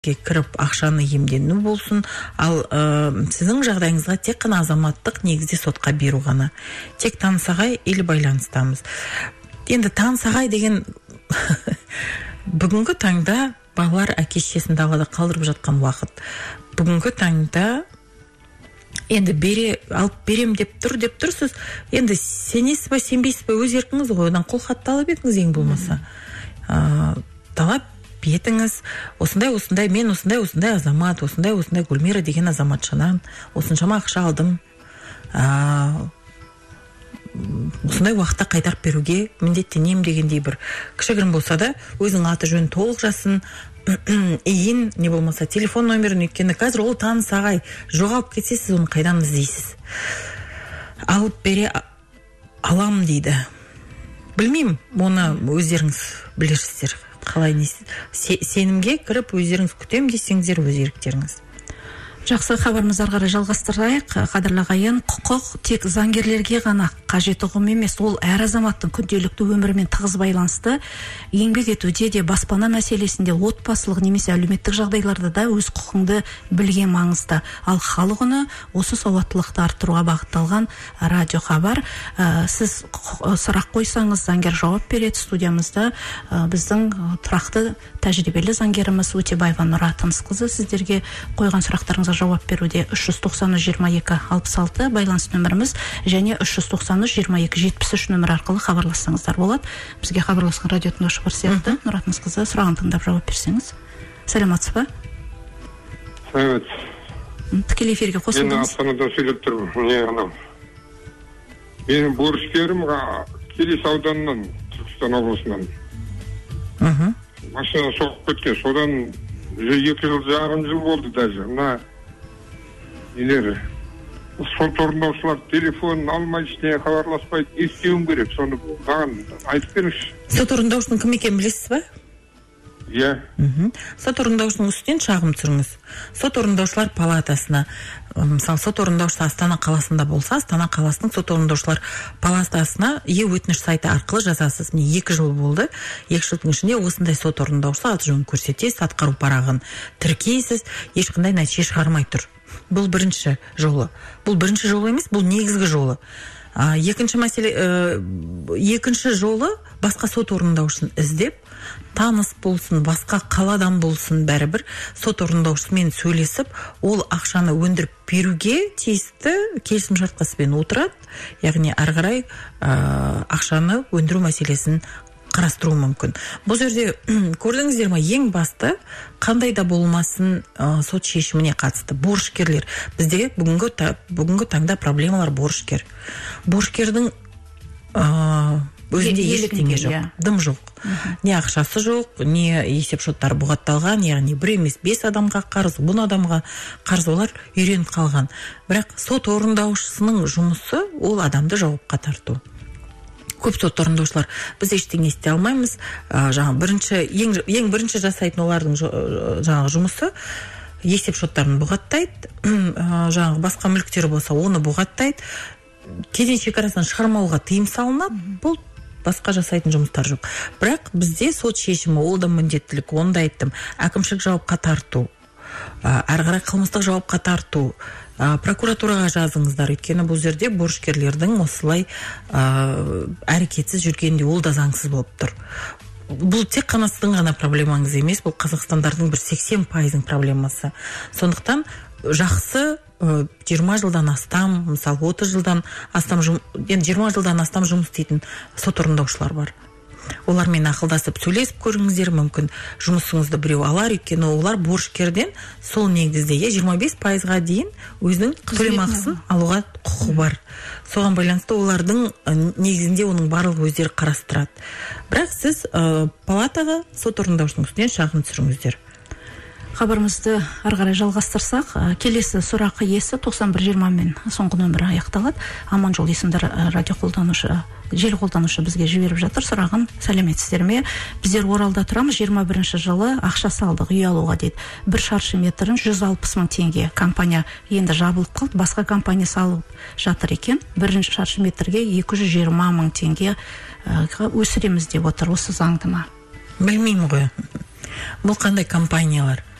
кіріп ақшаны иемдену болсын, ал сіздің жағдайыңызға тек қана азаматтық негізде сотқа беру ғана. Тек таныс-ағай или байланыстамыз. Енді таныс-ағай деген бүгінгі таңда балалар әке-шешесін далада қалдырып жатқан уақыт. Бүгінгі таңда енді алып берем деп тұрсыз. Енді сенесіз ба, сенбейсіз ба, өз еркіңіз ғой. Одан қолхат талап етіңіз ең болмаса. Талап етіңіз. Осындай, мен осындай азамат, осындай Гүлмира деген азаматшадан осыншама ақша алдым. Осындай уақытта қайтарып беруге міндеттенем дегендей бір кішігірім болса да, өзің аты жөнін толық жазсын, иін, не болмаса телефон номерін, өйткені қазір ол таныс ағай жоғалып кетсе, сіз оны қайдан іздейсіз? Алып бере алам дейді. Білмеймін, оны өздеріңіз білерсіздер. Қалай сенімге кіріп өздеріңіз күтем десеңіздер өз еріктеріңіз. Жақсы, хабарымызды ары қарай жалғастырайық. Қадірлі ағайын, құқық тек заңгерлерге ғана қажет ұғым емес, ол әр азаматтың күнделікті өмірімен тығыз байланысты. Еңбек етуде де, баспана мәселесінде, отбасылық немесе әлеуметтік жағдайларда да өз құқыңды білген маңызды. Ал халық үні осы сауаттылықты арттыруға бағытталған радио хабар. Сіз сұрақ қойсаңыз, заңгер жауап береді. Студиямызда біздің тұрақты тәжірибелі заңгеріміз Өтебаева Нұра Тынысқызы сіздерге қойған сұрақтарыңызға жауап беруде. 390-22-66 байланыс нөміріміз және 390-22-73 нөмір арқылы хабарлассаңыздар болады. Бізге хабарласқан радио тыңдаушы бар сияқты. Нұра Тынысқызы, сұрағын тыңдап жауап берсеңіз. Сәлеметсіз ба? Сәлемет. Тікелей эфирге қосылдыңыз. Мен Астанада сөйлеп тұрмын. Менің борышкерім Келес ауданынан, Түркістан облысынан. Машина соғып кеткен. Содан 2 жыл болды даже. Нелері. Сот орындаушылар телефонын алмай, ештеңе хабарласпайды. Не істеуім керек? Соны маған айтып беріңізші. Сот орындаушының кім екенін білесіз ба? Иә. Сот орындаушының үстінен шағым түсіріңіз. Сот орындаушылар палатасына, мысалы, сот орындаушысы Астана қаласында болса, Астана қаласының сот орындаушылар палатасына өтініш сайты арқылы жазасыз. Міне 2 жыл болды. 2 жылдың ішінде осындай сот орындаушы аты жөнін көрсетесіз, атқару парағын тіркейсіз, ешқандай нәтиже шығармай тұр. Бұл бірінші жолы. Бұл бірінші жолы емес, бұл негізгі жолы. Екінші жолы басқа сот орындаушысын іздеп, таныс болсын, басқа қаладан болсын, бәрібір сот орындаушысымен сөйлесіп, ол ақшаны өндіріп беруге тиісті келісім шартқасымен отырады. Яғни ары қарай ақшаны өндіру мәселесін қарастыру мүмкін. Бұл жерде көрдіңіздер ме, ең басты қандай да болмасын сот шешіміне қатысты борышкерлер. Бізде бүгінгі таңда проблемалар борышкер. Борышкердің өзінде ештеңе жоқ, дым жоқ. Не ақшасы жоқ, не есеп шоттары бұғатталған, яғни бір емес 5 адамға қарыз, 10 адамға қарыз, олар үйреніп қалған. Бірақ сот орындаушысының жұмысы ол адамды жауапқа тарту. Көп сот орындаушылар біз ештеңе істей алмаймыз. Ең бірінші жасайтын олардың жұмысы есеп шоттарын бұғаттайды. Басқа мүліктері болса, оны бұғаттайды. Кеден шекарасынан шығармауға тыйым салынады. Бұл басқа жасайтын жұмыстар жоқ. Бірақ бізде сот шешімі, ол да міндеттілік, оны да айттым. Әкімшілік жауапқа тарту, ары қарай қылмыстық жауапқа тарту, прокуратураға жазыңыздар. Өйткені бұл жерде борышкерлердің осылай әрекетсіз жүргенде ол да заңсыз болып тұр. Бұл тек қана сіздің ғана проблемаңыз емес, бұл қазақстандардың бір 80% проблемасы. Сондықтан жақсы 20 жылдан астам, мысалы 30 жылдан астам, 20 жылдан астам жұмыс істейтін сот орындаушылар бар. Олармен ақылдасып сөйлесіп көріңіздер, мүмкін жұмысыңызды біреу алар, өйткені олар борышкерден сол негізде 25%-ға дейін өзінің төлемақысын алуға құқы бар. Соған байланысты олардың негізінде оның барлығы өздері қарастырады. Бірақ сіз палатаға сот орындаушының үстінен шағым түсіріңіздер. Хабарымызды ары қарай жалғастырсақ, келесі сұрақ иесі 9120 мен соңғы нөмірі аяқталады. Аманжол есімді радио қолданушы, желі қолданушы бізге жіберіп жатыр. Сұрағын: сәлеметсіздер ме? Біздер Оралда тұрамыз, 21 жылы ақша салдық үй алуға дейді. 1 шаршы метрін 160 мың теңге. Компания енді жабылып қалды, басқа компания салып жатыр екен. 1 шаршы метрге 220 мың теңге өсіреміз деп отыр. Осы заңды ма? Білмеймін ғой. Бұл қандай компаниялар?